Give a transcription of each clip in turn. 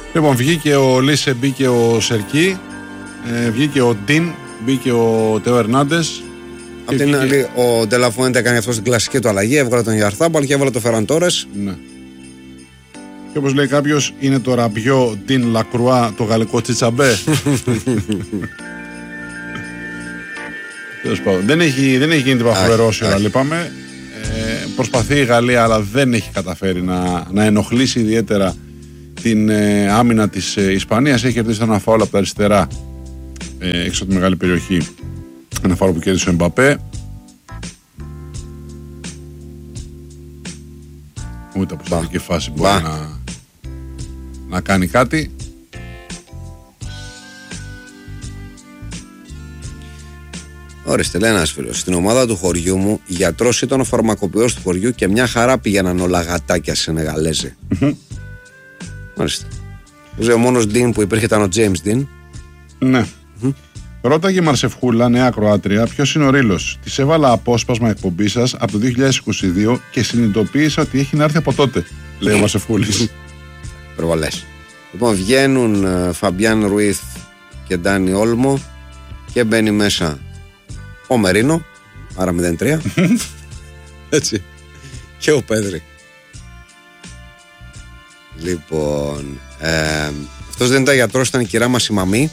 Λοιπόν, βγήκε ο Λίσε, μπήκε ο Σερκί, βγήκε ο Ντίν, μπήκε ο Τεό Ερνάντες. Απ' την άλλη, ο Ντελαφουέντε έκανε αυτό στην κλασική του αλλαγή. Έβγαλε τον Γιαρθάμπαλ και έβαλε τον Φεράν Τόρες. Ναι. Και όπως λέει κάποιος, είναι το ραμπιό Ντίν Λακρουά, το γαλλικό Τσιτσαμπέ. Δεν έχει γίνει την παφοβερόση όλα, λείπαμε. Προσπαθεί η Γαλλία, αλλά δεν έχει καταφέρει να ενοχλήσει ιδιαίτερα την άμυνα της Ισπανίας. Έχει κερδίσει ένα φάουλ από τα αριστερά έξω από τη μεγάλη περιοχή. Ένα φάουλ που κέρδισε ο Εμπαπέ. Ούτε από στατική φάση μπορεί να κάνει κάτι. Ορίστε, λέει ένας φίλος. Στην ομάδα του χωριού μου, γιατρός ήταν ο φαρμακοποιός του χωριού και μια χαρά πήγαιναν όλα γατάκια σε Σενεγαλέζοι. Ορίστε. Ο μόνος Ντίν που υπήρχε ήταν ο Τζέιμς Ντίν. Ναι. Ρώταγε η Μαρσευχούλα, νέα Κροάτρια, ποιος είναι ο Ρήλος. Της έβαλα απόσπασμα εκπομπή σας από το 2022 και συνειδητοποίησα ότι έχει να έρθει από τότε, λέει ο Μαρσευχούλης. Προβολές. Λοιπόν, βγαίνουν Φαμπιάν Ρουίθ και Ντάνι Όλμο και μπαίνει μέσα ο Μερίνο, άρα 0-3. Έτσι. Και ο Πέδρη. Λοιπόν, αυτός δεν ήταν γιατρός, ήταν η κυρά μας η Μαμή.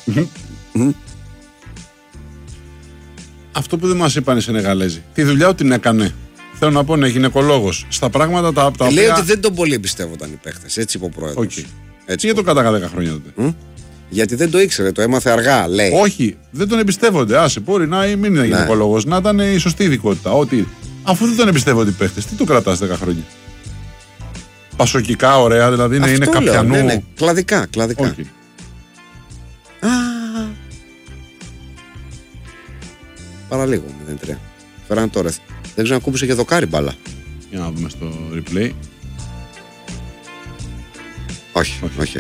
Αυτό που δεν μας είπαν οι Σενεγαλέζοι, τη δουλειά του την έκανε. Θέλω να πω, είναι γυναικολόγος. Στα πράγματα τα οποία... Λέει ότι δεν τον πολύ εμπιστεύονταν οι παίχτες, έτσι είπε ο πρόεδρος. Okay. Έτσι για το κατά 10 χρόνια τότε. Γιατί δεν το ήξερε, το έμαθε αργά, λέει. Όχι, δεν τον εμπιστεύονται. Άσε, μπορεί να μην είναι γυναικολόγος, να ήταν η σωστή ειδικότητα. Ότι αφού δεν τον εμπιστεύονται οι παίχτες, τι το κρατάς 10 χρόνια. Πασοκικά, ωραία, δηλαδή είναι καπιανού. Ναι, κλαδικά. Okay. Παραλίγο 0-3. Φεράν τώρα. Δεν ξέρω αν κούμπησε και δοκάρι μπάλα. Για να δούμε στο replay. Όχι.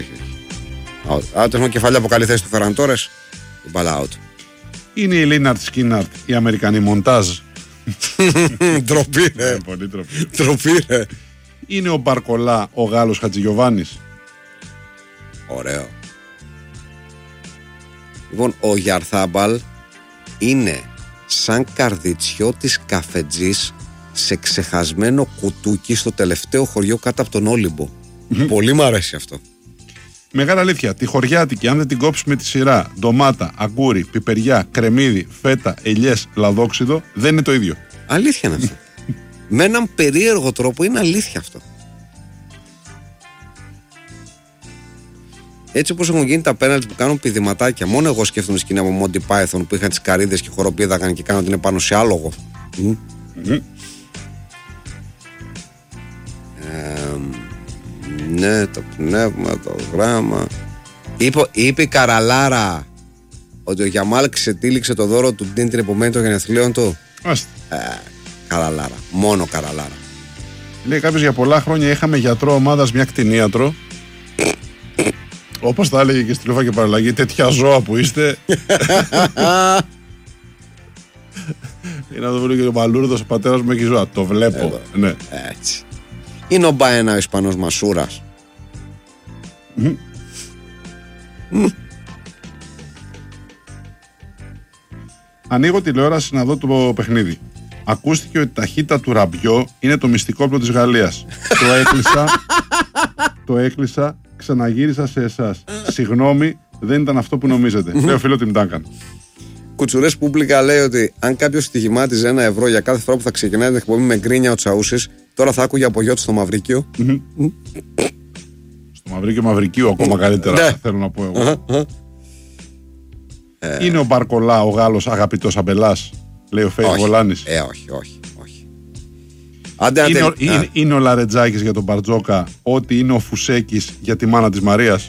Out. Κεφαλιά από καλή θέση του Φεράν Τόρες. Η μπάλα out. Είναι η Λίναρτ Σκίναρτ, η Αμερικανή μοντάζ. Ντροπή ρε. Πολύ ντροπή ρε. Είναι ο Μπαρκολά, ο Γάλλος Χατζηγιοβάνης. Ωραίο. Λοιπόν, ο Γιαρθάμπαλ είναι σαν καρδιτσιό της καφετζής σε ξεχασμένο κουτούκι στο τελευταίο χωριό κάτω από τον Όλυμπο. Πολύ μ' αρέσει αυτό. Μεγάλη αλήθεια. Τη χωριάτικη, αν δεν την κόψει με τη σειρά, ντομάτα, αγκούρι, πιπεριά, κρεμμύδι, φέτα, ελιές, λαδόξιδο, δεν είναι το ίδιο. Αλήθεια είναι αυτό. Με έναν περίεργο τρόπο είναι αλήθεια αυτό. Έτσι όπως έχουν γίνει τα πέναλτι που κάνουν πηδηματάκια, μόνο εγώ σκέφτομαι σκηνή από Monty Python που είχαν τις καρύδες και χοροπήδαγαν και κάνουν ότι είναι πάνω σε άλογο. Ναι, το πνεύμα, το γράμμα. Είπε η Καραλάρα ότι ο Γιαμάλ ξετύλιξε το δώρο του Ντίν την επομένη των γενεθλίων του. Καραλάρα, μόνο Καραλάρα. Λέει κάποιος, για πολλά χρόνια είχαμε γιατρό ομάδας μια κτηνίατρο. Όπως τα έλεγε και στη Λούφα και Παραλλαγή, τέτοια ζώα που είστε. Είναι να το βρει και ο Μαλούρδος, ο πατέρας μου έχει ζώα. Το βλέπω. Ναι. Έτσι. Είναι ο Μπαένα ο Ισπανός Μασούρας. Ανοίγω τηλεόραση να δω το παιχνίδι. Ακούστηκε ότι η ταχύτητα του ραμπιό είναι το μυστικό όπλο της Γαλλίας. Το έκλεισα, ξαναγύρισα σε εσάς. Συγγνώμη, δεν ήταν αυτό που νομίζετε. Λέω φίλο Τιμ Ντάνκαν. Κουτσουρές Πούμπλικα λέει ότι αν κάποιος στοιχημάτιζε €1 για κάθε φορά που θα ξεκινάει την εκπομπή με γκρίνια ο Τσαούσης, τώρα θα άκουγε από γιο του στο Μαυρίκιο. Στο Μαυρίκιο ακόμα καλύτερα, θέλω να πω εγώ. Είναι ο Μπαρκολά, ο Γάλλος αγαπητός αμπελάς, λέει ο Φέης Βολάνης. Όχι. Είναι ο Λαρετζάκης για τον Μπαρτζόκα, ό,τι είναι ο Φουσέκης για τη μάνα της Μαρίας.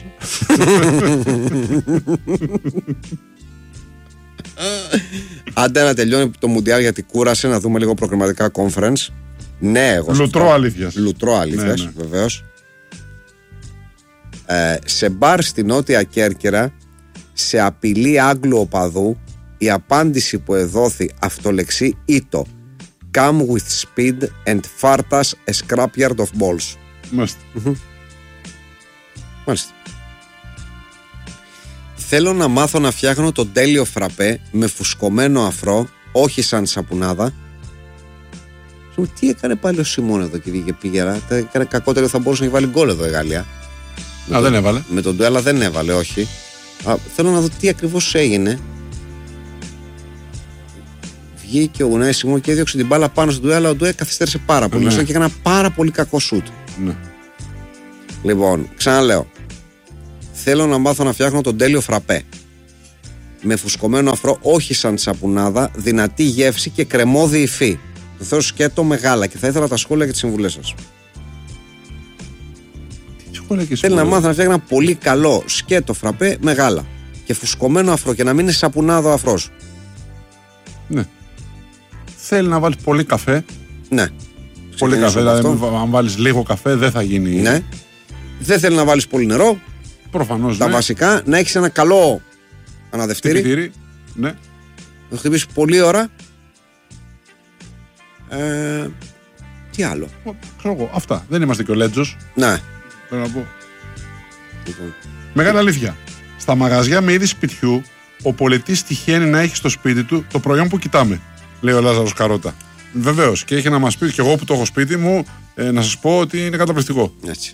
Άντε να τελειώνει το Μουντιάλ γιατί κούρασε, να δούμε λίγο προκριματικά conference. Ναι, εγώ Λουτρό αλήθειας. Ναι. Βεβαίως. Σε μπαρ στη Νότια Κέρκυρα, σε απειλή Άγγλου οπαδού, η απάντηση που εδόθη αυτολεξή ήτο. Come with speed and fart us a scrapyard of balls. Μάλιστα. Θέλω να μάθω να φτιάχνω τον τέλειο φραπέ με φουσκωμένο αφρό, όχι σαν σαπουνάδα. Τι έκανε πάλι ο Σιμών εδώ και πήγε. Έκανε κακότερο, θα μπορούσε να έχει βάλει γκολ εδώ η Γαλλία. Δεν έβαλε. Με τον Ντουέλα δεν έβαλε, όχι. Θέλω να δω τι ακριβώς έγινε. Βγήκε ο Ουνάι Σιμών και έδιωξε την μπάλα πάνω στον Ντουέλα. Ο Ντουέλα καθυστέρησε πάρα πολύ. Και έκανε ένα πάρα πολύ κακό σουτ. Ναι. Λοιπόν, ξαναλέω. Θέλω να μάθω να φτιάχνω τον τέλειο φραπέ. Με φουσκωμένο αφρό, όχι σαν σαπουνάδα, δυνατή γεύση και κρεμώδη υφή. Το θέλω σκέτο μεγάλα και θα ήθελα τα σχόλια και τις συμβουλές σας. Θέλει να μάθω να φτιάχνει ένα πολύ καλό σκέτο φραπέ μεγάλα και φουσκωμένο αφρό και να μην είναι σαπουνάδα ο αφρός. Ναι. Θέλει να βάλεις πολύ καφέ. Ναι. Πολύ καφέ, δηλαδή αν βάλεις λίγο καφέ δεν θα γίνει. Ναι. Δεν θέλει να βάλεις πολύ νερό. Προφανώς. Τα βασικά, να έχεις ένα καλό αναδευτήρι. Ναι. Να χτυπήσεις πολλή ώρα. Τι άλλο. Ξέρω εγώ, αυτά. Δεν είμαστε και ο Λέτζος. Ναι. Θέλω να πω. Μεγάλη αλήθεια. Στα μαγαζιά με είδη σπιτιού, ο πολιτής τυχαίνει να έχει στο σπίτι του το προϊόν που κοιτάμε, λέει ο Λάζαρος Καρότα. Βεβαίως. Και έχει να μας πει, και εγώ που το έχω σπίτι μου, να σας πω ότι είναι καταπληκτικό. Έτσι.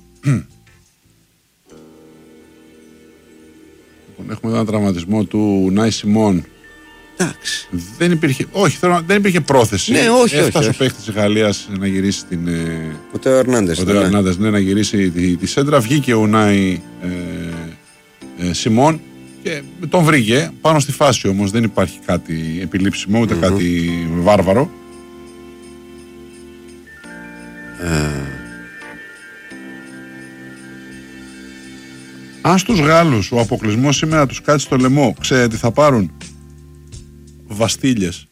Έχουμε εδώ ένα τραυματισμό του Νάι Σιμών. Εντάξει. Δεν υπήρχε πρόθεση. Ναι, όχι. Έφτασε ο παίκτης της Γαλλίας να γυρίσει την. Ο Τέο Ερνάντες. Να γυρίσει τη σέντρα. Βγήκε ο Νάι Σιμών και τον βρήκε πάνω στη φάση όμως. Δεν υπάρχει κάτι επιλήψιμο ούτε κάτι βάρβαρο. Αν στους Γάλλους ο αποκλεισμός σήμερα τους κάτσει στο λαιμό, ξέρετε τι θα πάρουν? Βαστίλιες.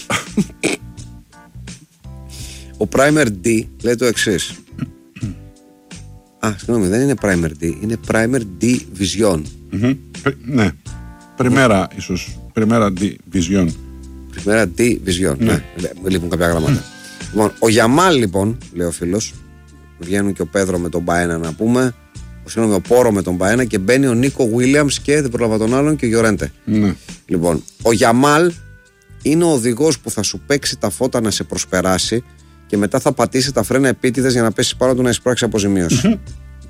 Ο Primer D λέει το εξής. Συγγνώμη, δεν είναι Primer D, είναι Primer D Vision. Ναι. Πριμέρα ίσως. Πριμέρα D Vision. Πριμέρα D Vision. Ναι. Λείπουν κάποια γραμμάτα. Λοιπόν, ο Γιαμάλ λοιπόν, λέει ο φίλος, βγαίνουν και ο Πέδρο με τον Μπαένα να πούμε. Ο Πόρο με τον Μπαένα και μπαίνει ο Νίκο Βίλιαμς και δεν πρόλαβα τον άλλον και ο Γιορέντε. Ναι. Λοιπόν, ο Γιαμάλ είναι ο οδηγός που θα σου παίξει τα φώτα να σε προσπεράσει και μετά θα πατήσει τα φρένα επίτηδες για να πέσει πάνω του να εισπράξει αποζημίωση.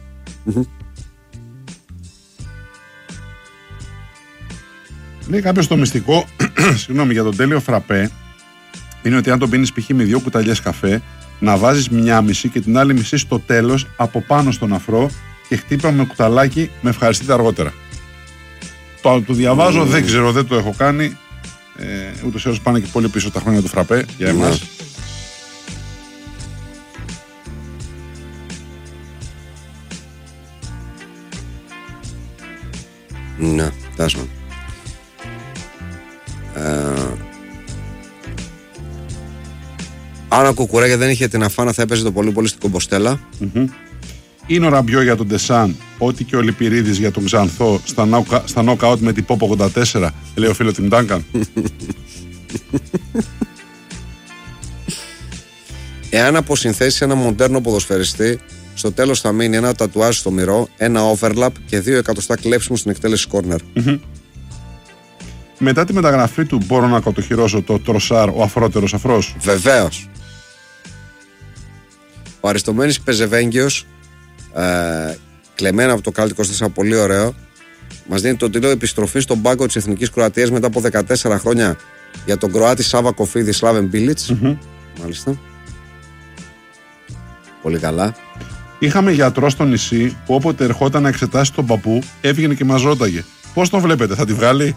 Λέει κάποιος το μυστικό συγγνώμη, για τον τέλειο φραπέ είναι ότι αν τον πίνεις π.χ. με 2 κουταλιές καφέ, να βάζεις μια μισή και την άλλη μισή στο τέλος από πάνω στον αφρό και χτύπα με κουταλάκι, με ευχαριστείτε αργότερα. Το διαβάζω, δεν ξέρω, δεν το έχω κάνει. Ούτως ή άλλως πάνε και πολύ πίσω τα χρόνια του φραπέ για εμάς. Ναι, τάσμα. Αν ο Κουκουρέγια δεν είχε την Αφάνα θα έπαιζε το πολύ πολύ στην Κομποστέλα. Είναι ο Ραμπιό για τον Ντεσάν, ό,τι και ο Λιπηρίδης για τον Ξανθό στα νοκαούτ με την Πόπο 84, λέει ο φίλο Τιμ Ντάνκαν. Εάν αποσυνθέσεις ένα μοντέρνο ποδοσφαιριστή, στο τέλος θα μείνει ένα τατουάζ στο μυρό, ένα overlap και 2 εκατοστά κλέψιμο στην εκτέλεση κόρνερ. Μετά τη μεταγραφή του μπορώ να κατοχυρώσω το Τροσάρ, ο αφρότερος αφρός. Βεβαίως. Ο Αριστομένης Πεζεβέγγιος, κλεμμένο από το Κάλτι 24, πολύ ωραίο, μας δίνει το τίτλο επιστροφή στον πάγκο της Εθνικής Κροατίας μετά από 14 χρόνια για τον Κροάτη Σάβα Κοφίδη Σλάβεν Μπίλιτς. Μάλιστα. Πολύ καλά. Είχαμε γιατρό στο νησί που όποτε ερχόταν να εξετάσει τον παππού έβγαινε και μας ρώταγε πώς τον βλέπετε, θα τη βγάλει?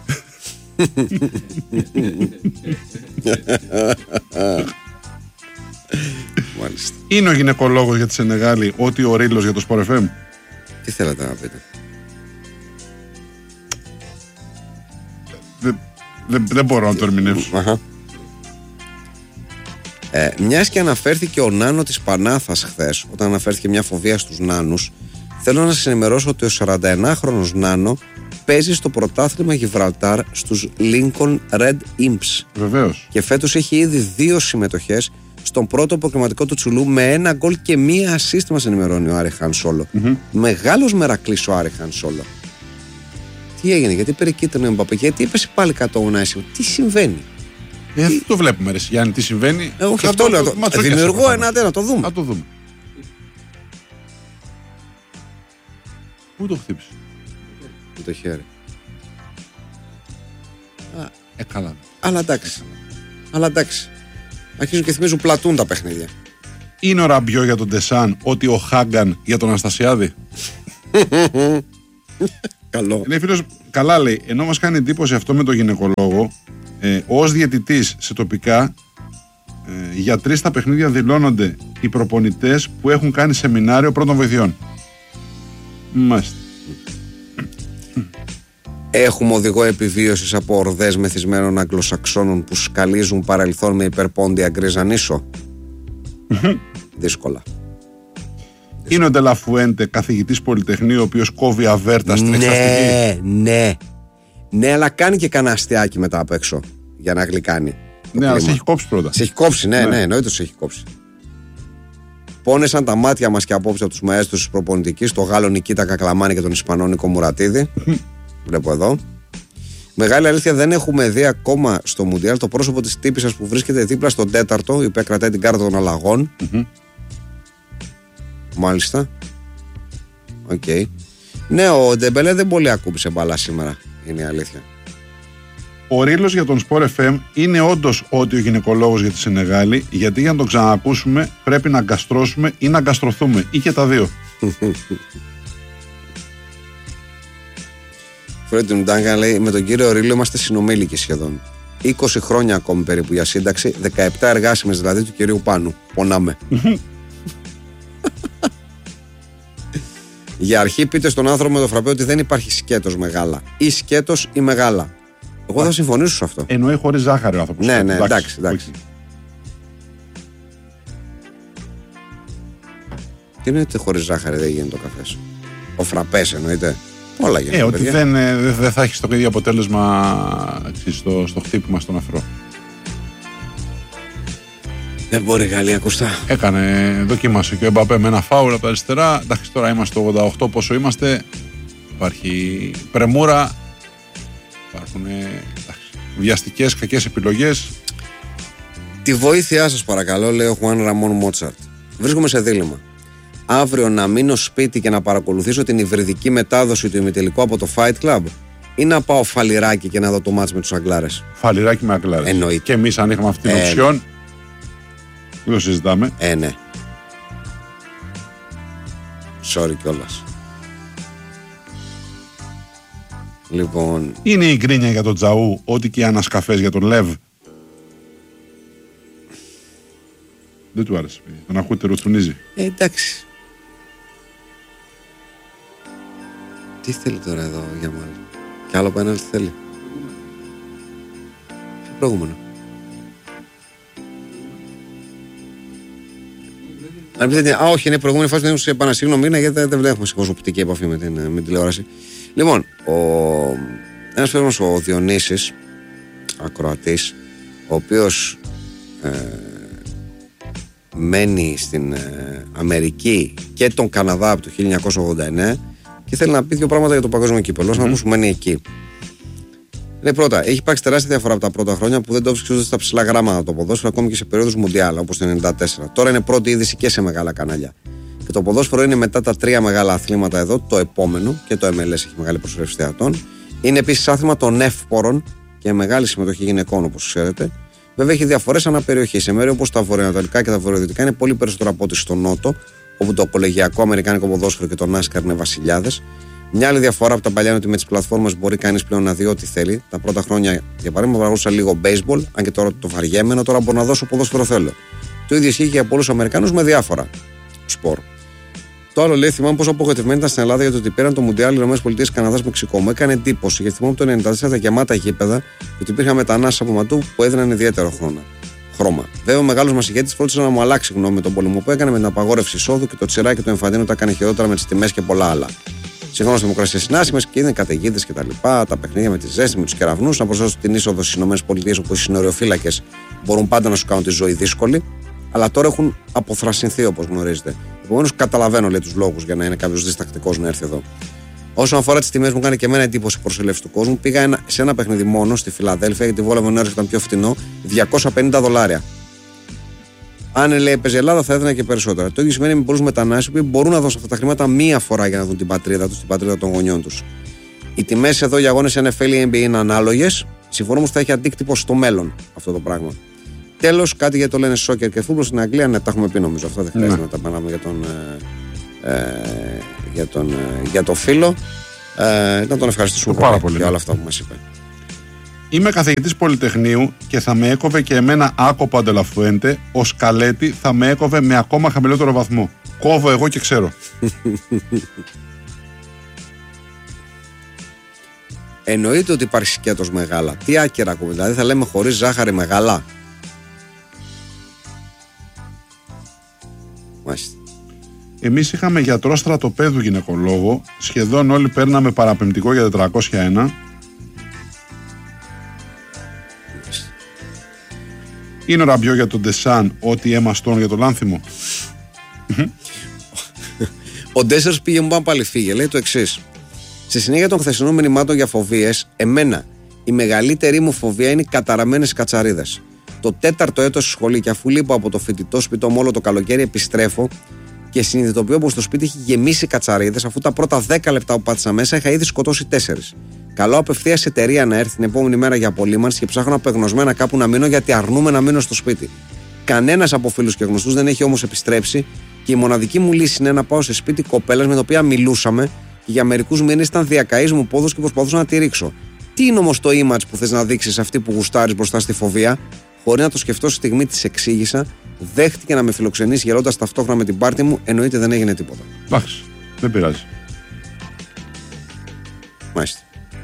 Μάλιστα. Είναι ο γυναικολόγος για τη Σενεγάλη ό,τι ο Ρίλος για το Sport FM? Τι θέλετε να πείτε? Δεν μπορώ να το ερμηνεύσω. Μιας και αναφέρθηκε ο Νάνο της Πανάθας χθες, όταν αναφέρθηκε μια φοβία στους Νάνους, θέλω να σας ενημερώσω ότι ο 41χρονος Νάνο παίζει στο πρωτάθλημα Γιβραλτάρ στους Lincoln Red Imps. Βεβαίως. Και φέτος έχει ήδη 2 συμμετοχές στον πρώτο προκριματικό του Τσουλού με 1 γκολ και 1 assist, μας ενημερώνει ο Άρη Χαν Σόλο. Μεγάλος μερακλής ο Άρη Χαν Σόλο. Τι έγινε, γιατί πήρε κίτρινο ο Εμπαπέ, γιατί έπεσε πάλι κάτω ο Ουνάι, τι συμβαίνει. Δεν το βλέπουμε, ρε Γιάννη, τι συμβαίνει. Όχι, αυτό λέω. Δημιουργώ ένα το δούμε. Να το δούμε. Πού το χτύπησε? Με το χέρι. Καλά. Αλλά εντάξει. Αρχίζουν και θυμίζουν Πλατούν τα παιχνίδια. Είναι ο Ραμπιό για τον Ντεσάν ότι ο Χάγκαν για τον Αναστασιάδη? Καλό. Είναι φίλος, καλά λέει. Ενώ μας κάνει εντύπωση αυτό με τον γυναικολόγο, ως διαιτητής σε τοπικά, για 3 στα παιχνίδια δηλώνονται οι προπονητές που έχουν κάνει σεμινάριο πρώτων βοηθειών. Μάλιστα. Έχουμε οδηγό επιβίωσης από ορδές μεθυσμένων Αγγλοσαξώνων που σκαλίζουν παρελθόν με υπερπόντια γκρίζα νήσο. Δύσκολα. Είναι ο Ντελαφουέντε, καθηγητής Πολυτεχνείου, ο οποίος κόβει αβέρτα στην εξεταστική. Ναι, αλλά κάνει και κανένα αστιάκι μετά απ' έξω για να γλυκάνει. Ναι, αλλά σε έχει κόψει πρώτα. Σε έχει κόψει, ναι, εννοείται σε έχει κόψει. Πόνεσαν τα μάτια μας και απόψε από τους μαέστρους της προπονητικής, τον Γάλλο Νικίτα Κακλαμάνη και τον Ισπανό Νίκο Μουρατίδη. Βλέπω εδώ. Μεγάλη αλήθεια, δεν έχουμε δει ακόμα στο Μουντιάλ το πρόσωπο της τύπισσας που βρίσκεται δίπλα στον τέταρτο, η οποία κρατάει την κάρτα των αλλαγών. Μάλιστα. Οκ. Ναι, ο Ντεμπελέ δεν πολύ ακούμπησε μπάλα σήμερα. Είναι η αλήθεια. Ο Ρήλος για τον Sport FM είναι όντως ότι ο γυναικολόγος για τη Σενεγάλη, γιατί για να τον ξανακούσουμε πρέπει να γκαστρώσουμε ή να γκαστρωθούμε, ή και τα δύο. Φρόντι Ντάγκα λέει: με τον κύριο Ρήλο είμαστε συνομήλικοι σχεδόν. 20 χρόνια ακόμη περίπου για σύνταξη, 17 εργάσιμες δηλαδή του κυρίου Πάνου. Πονάμε. Για αρχή πείτε στον άνθρωπο με το φραπέ ότι δεν υπάρχει σκέτος μεγάλα. Ή σκέτος ή μεγάλα. Εγώ θα συμφωνήσω σε αυτό. Εννοεί χωρίς ζάχαρη ο άνθρωπος. Ναι, εντάξει. Τι εννοείται χωρίς ζάχαρη δεν γίνεται ο καφές? Ο φραπές εννοείται. Όλα γίνεται. Ότι δεν θα έχει το ίδιο αποτέλεσμα στο χτύπημα στον αφρό. Δεν μπορεί η Γαλλία, Κωστά. Δοκίμασε και ο Εμπαπέ με ένα φάουλ από τα αριστερά. Εντάξει, τώρα είμαστε στο 88, πόσο είμαστε. Υπάρχει πρεμούρα. Υπάρχουν βιαστικές, κακές επιλογές. Τη βοήθειά σας παρακαλώ, λέει ο Χουάν Ραμόν Μότσαρτ. Βρίσκομαι σε δίλημμα. Αύριο να μείνω σπίτι και να παρακολουθήσω την υβριδική μετάδοση του ημιτελικού από το Fight Club, ή να πάω φαλιράκι και να δω το μάτς με τους Αγγλάρες? Φαλιράκι με Αγγλάρες. Εννοείται. Και εμείς αν είχαμε αυτή την οψιόν, δεν το συζητάμε. Ναι. Sorry κιόλας. Λοιπόν. Είναι η γκρίνια για τον Τζαού, ό,τι και οι ανασκαφές για τον Λεβ. Δεν του άρεσε. Τον ακούτε, ρουθουνίζει. Εντάξει. Τι θέλει τώρα εδώ για μάλλον? Κι άλλο πέναλτι θέλει? Ποιο προηγούμενο? Όχι, είναι η προηγούμενη φάση. Δεν έχω επανασύγνωμη, γιατί δεν βλέπουμε σε οπτική επαφή με την τηλεόραση. Λοιπόν, ένας φίλος, ο Διονύσης, ακροατής, ο οποίος μένει στην Αμερική και τον Καναδά από το 1989 και θέλει να πει 2 πράγματα για το παγκόσμιο κύπελλο, να που μένει εκεί. Λέει πρώτα, έχει υπάρξει τεράστια διαφορά από τα πρώτα χρόνια που δεν το βρίσκεται στα ψηλά γράμματα το ποδόσφαιρο, ακόμη και σε περίοδους Μουντιάλ, όπως το 1994. Τώρα είναι πρώτη είδηση και σε μεγάλα κανάλια. Και το ποδόσφαιρο είναι μετά τα 3 μεγάλα αθλήματα εδώ, το επόμενο, και το MLS έχει μεγάλη προσέλευση θεατών. Είναι επίσης άθλημα των εύπορων και μεγάλη συμμετοχή γυναικών, όπως ξέρετε. Βέβαια έχει διαφορές ανά περιοχή. Σε μέρη όπως τα βορειοανατολικά και τα βορειοδυτικά είναι πολύ περισσότερο από ό,τι στο νότο, όπου το κολεγιακό αμερικάνικο ποδόσφαιρο και το NASCAR είναι βασιλιάδες. Μια άλλη διαφορά από τα παλιά είναι ότι με τις πλατφόρμες μπορεί κανείς πλέον να δει ό,τι θέλει. Τα πρώτα χρόνια, για παράδειγμα, παραγωγούσα λίγο baseball, αν και τώρα το βαριέμαι, τώρα μπορώ να δώσω ποδόσφαιρο θέλω. Το ίδιο ισχύει για πολλούς Αμερικάνους με διάφορα σπορ. Το άλλο λέει: θυμάμαι πόσο απογοητευμένοι ήταν στην Ελλάδα για το ότι πήραν το Μουντιάλ ΗΠΑ, Καναδά, Μεξικό. Μου έκανε εντύπωση γιατί θυμάμαι το 1994 τα γεμάτα γήπεδα και ότι υπήρχαν μετανάστες από ματού που έδιναν ιδιαίτερο χρώμα. Βέβαια, ο μεγάλος μας ηγέτης φρόντισε να μου αλλάξει γνώμη με τον πόλεμο που έκανε, με την απαγόρευση εισόδου και το τσιράκι του εμφανίνου τα έκανε χειρότερα με τις τιμές και πολλά άλλα. Συγχρόνως δημοκρασίες συνάσημες και είναι καταιγίδες κτλ. Τα παιχνίδια με τη ζέστη, με τους κεραυνούς. Να προσθέσω την είσοδο στις ΗΠΑ, όπου οι συνοριοφύλακες μπορούν πάντα να σου κάνουν τη ζωή δύσκολη. Αλλά τώρα έχουν αποθρασινθεί, όπως γνωρίζετε. Επομένως, καταλαβαίνω, λέει, τους λόγους για να είναι κάποιος διστακτικός να έρθει εδώ. Όσον αφορά τις τιμές, μου κάνει και εμένα εντύπωση προσελεύση του κόσμου. Πήγα σε ένα παιχνίδι μόνο στη Φιλαδέλφια, γιατί βόλευε ο νέος ήταν πιο φτηνό, $250. Αν λέει έπαιζε Ελλάδα, θα έδινα και περισσότερα. Το ίδιο σημαίνει με πολλούς μετανάστες που μπορούν να δώσουν αυτά τα χρήματα μία φορά για να δουν την πατρίδα τους, την πατρίδα των γονιών τους. Οι τιμές εδώ για αγώνες NFL ή NBA είναι ανάλογες. Συμφωνώ όμως ότι θα έχει αντίκτυπο στο μέλλον αυτό το πράγμα. Τέλος, κάτι για το λένε σόκερ και φούτμπολ στην Αγγλία, ναι, τα έχουμε πει νομίζω. Αυτό δεν χρειάζεται να τα πανάμε για τον φίλο. Να τον ευχαριστήσουμε πάρα πολύ για όλα αυτά που μας είπε. Είμαι καθηγητής Πολυτεχνείου και θα με έκοβε και εμένα άκοπο Αντελαφουέντε. Ο Σκαλέτη θα με έκοβε με ακόμα χαμηλότερο βαθμό. Κόβω εγώ και ξέρω. Εννοείται ότι υπάρχει σκέτος μεγάλα. Τι άκυρα ακούμε, δηλαδή θα λέμε χωρίς ζάχαρη μεγάλα. Μάλιστα. Εμείς είχαμε γιατρό στρατοπέδου γυναικολόγο. Σχεδόν όλοι παίρναμε παραπεμπτικό για 401. Είναι ο Ραμπιό για τον Ντεσάν ό,τι έμαστον για τον Λάνθιμο. Ο Ντέσσερς πήγε μου πάνω πάλι φύγε. Λέει το εξής. Στη συνέχεια των χθεσινών μηνυμάτων για φοβίες, εμένα η μεγαλύτερη μου φοβία είναι οι καταραμένες κατσαρίδες. Το 4ο έτος στη σχολή και αφού λείπω από το φοιτητό σπίτι μου όλο το καλοκαίρι, επιστρέφω και συνειδητοποιώ πως το σπίτι έχει γεμίσει κατσαρίδες, αφού τα πρώτα 10 λεπτά που πάτησα μέσα είχα ήδη σκοτώσει 4. Καλώ απευθείας εταιρεία να έρθει την επόμενη μέρα για απολύμανση και ψάχνω απεγνωσμένα κάπου να μείνω γιατί αρνούμε να μείνω στο σπίτι. Κανένας από φίλους και γνωστούς δεν έχει όμως επιστρέψει και η μοναδική μου λύση είναι να πάω σε σπίτι κοπέλας με την οποία μιλούσαμε και για μερικούς μήνες ήταν διακαής μου πόδος και προσπαθούσα να τη ρίξω. Τι είναι όμως το image που θες να δείξεις αυτή που γουστάρεις μπροστά στη φοβία? Χωρίς να το σκεφτώ, στη στιγμή της εξήγησα, δέχτηκε να με φιλοξενήσει γελώντας ταυτόχρονα με την πάρτη μου, εννοείται δεν έγινε τίποτα. Εντάξει, δεν πειράζει. Μάλιστα.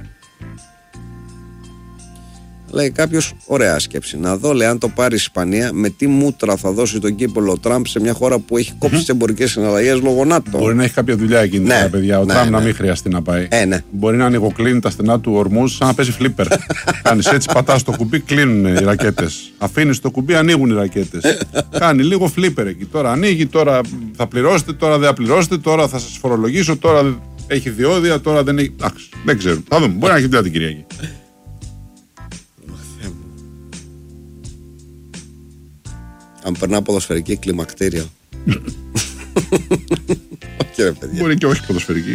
Λέει κάποιος, ωραία σκέψη. Να δω, λέει, αν το πάρει η Ισπανία, με τι μούτρα θα δώσει τον κύπελο ο Τραμπ σε μια χώρα που έχει κόψει τις εμπορικές συναλλαγές λόγω ΝΑΤΟ. Μπορεί να έχει κάποια δουλειά εκείνη τα παιδιά. Ο Τραμπ να μην χρειαστεί να πάει. Ναι. Μπορεί να ανοιγοκλίνει τα στενά του ορμούς σαν να παίζει φλίπερ. Κάνει έτσι, πατάς το κουμπί, κλείνουν οι ρακέτες. Αφήνει το κουμπί, ανοίγουν οι ρακέτες. Κάνει λίγο φλίπερ εκεί. Τώρα ανοίγει, τώρα θα πληρώσετε, τώρα δεν θα πληρώσετε, τώρα θα σας φορολογήσω, τώρα έχει διόδια, τώρα δεν έχει. Εντάξει, δεν ξέρω. Θα δούμε. Μπορεί να έχει δουλειά την Κυριακή. Αν περνά ποδοσφαιρική κλιμακτήρια. Όχι ρε παιδιά. Μπορεί και όχι ποδοσφαιρική.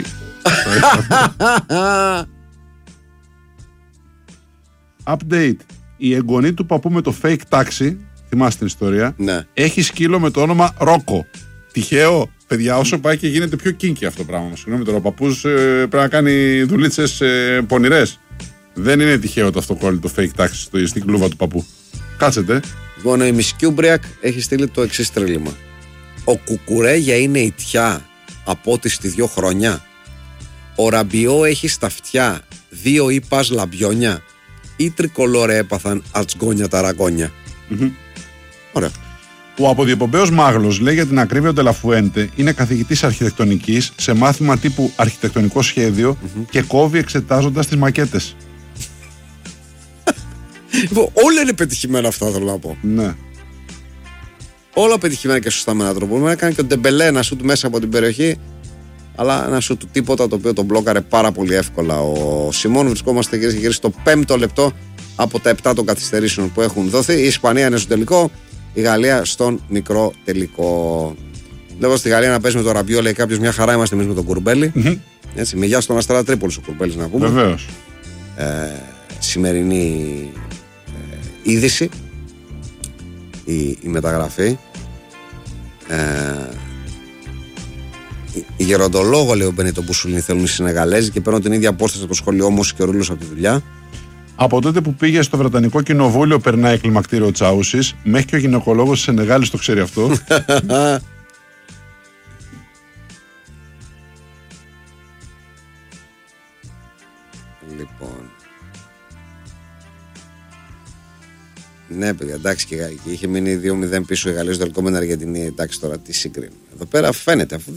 Update. Η εγγονή του παππού με το fake taxi, θυμάστε την ιστορία, ναι, έχει σκύλο με το όνομα Ρόκο. Τυχαίο, παιδιά, όσο πάει και γίνεται πιο κίνκι αυτό το πράγμα. Συγγνώμη τώρα, ο παππούς πρέπει να κάνει δουλίτσες πονηρές. Δεν είναι τυχαίο το αυτοκόλλητο fake taxi στην κλούβα του παππού. Κάτσετε. Λοιπόν, η Miss Kubriak έχει στείλει το εξής τρίλημα. Ο Κουκουρέγια είναι η τιά από ό,τι στη 2 χρόνια. Ο Ραμπιό έχει στα αυτιά 2 ύπας λαμπιόνια. Ή τρικολόρε έπαθαν ατσγκόνια τα ραγκόνια. Ωραία. Ο αποδιοπομπαίος Μάγλος λέει για την ακρίβεια ο Ντελαφουέντε είναι καθηγητής αρχιτεκτονικής σε μάθημα τύπου αρχιτεκτονικό σχέδιο και κόβει εξετάζοντας τις μακέτες. Όλα είναι πετυχημένα αυτά, θέλω να πω. Ναι. Όλα πετυχημένα και σωστά με έναν τρόπο. Μπορεί να κάνει και ο Ντεμπελέ ένα σουτ μέσα από την περιοχή, αλλά ένα σουτ του τίποτα το οποίο τον μπλόκαρε πάρα πολύ εύκολα ο Σιμών. Βρισκόμαστε κυρίες και κύριοι στο 5ο λεπτό από τα 7 των καθυστερήσεων που έχουν δοθεί. Η Ισπανία είναι στο τελικό, η Γαλλία στον μικρό τελικό. Βλέπω στη Γαλλία να παίζει με το Ραμπιό, λέει κάποιος, μια χαρά είμαστε εμείς με τον Κουρμπέλη. Έτσι, με γεια στον Αστέρα Τρίπολης ο Κουρμπέλης να πούμε. Βεβαίως. Σημερινή είδηση, η μεταγραφή. Η γεροντολόγο, λέει ο Μπενίτο Μπουσουλίνη, θέλουν οι Σενεγαλέζοι και παίρνουν την ίδια απόσταση από το σχολείο όμως και ο Ρούλος από τη δουλειά. Από τότε που πήγε στο Βρετανικό Κοινοβούλιο περνάει κλιμακτήριο Τσάουσης. Μέχρι και ο γυναικολόγος της Σενεγάλης το ξέρει αυτό. Λοιπόν. Ναι, παιδιά, εντάξει, και είχε μείνει 2-0 πίσω η Γαλλία στο τελικό με την Αργεντινή. Εντάξει, τώρα τι συγκρίνουμε. Εδώ πέρα φαίνεται, αφού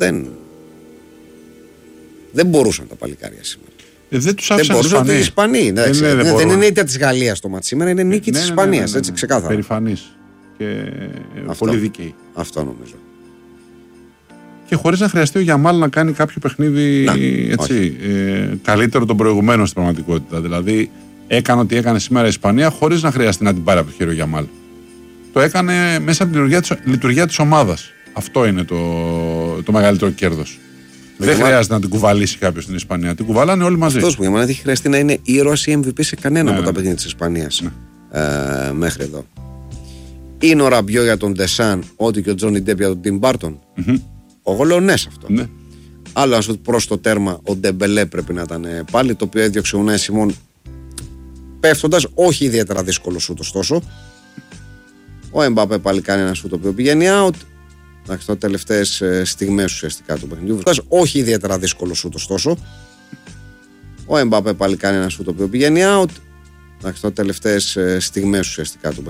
δεν μπορούσαν τα παλικάρια σήμερα. Δεν τους άφησαν οι Ισπανοί. Δεν είναι ήττα της Γαλλίας το μάτι σήμερα, είναι νίκη της Ισπανίας. Έτσι, ξεκάθαρα. Περιφανής και πολύ δίκαιη. Αυτό νομίζω. και χωρίς να χρειαστεί ο Γιαμάλ να κάνει κάποιο παιχνίδι καλύτερο τον προηγουμένο στην πραγματικότητα. Δηλαδή, έκανε ό,τι έκανε σήμερα η Ισπανία χωρίς να χρειαστεί να την πάρει από το χέρι ο Γιαμάλ. Το έκανε μέσα από τη λειτουργία της ομάδας. Αυτό είναι το μεγαλύτερο κέρδος. Δεν χρειάζεται να την κουβαλήσει κάποιος στην Ισπανία. Την κουβαλάνε όλοι μαζί. Αυτός που για μένα έχει χρειαστεί να είναι ήρωας ή MVP σε κανένα από τα παιχνίδια της Ισπανίας μέχρι εδώ. Είναι ο Ραμπιό για τον Ντεσάν, ό,τι και ο Τζόνι Ντέπ για τον Τιμ Μπάρτον. Εγώ λέω ναι σε αυτό. Ναι. Άλλο να σου πει προς το τέρμα ο Ντεμπελέ πρέπει να ήταν πάλι, το οποίο έδιωξε ο Ουνάι Σιμών πέφτοντας, όχι ιδιαίτερα δύσκολο σούτ ωστόσο. Ο Εμπαπέ πάλι κάνει ένα σούτ το οποίο πηγαίνει out. Εντάξει, το τελευταίες στιγμές ουσιαστικά του παιχνιδιού. Όχι ιδιαίτερα δύσκολο σούτ ωστόσο. Ο Εμπαπέ πάλι κάνει ένα σούτ το οποίο πηγαίνει out. Εντάξει, το τελευταίες στιγμές ουσιαστικά του παιχνιδιού.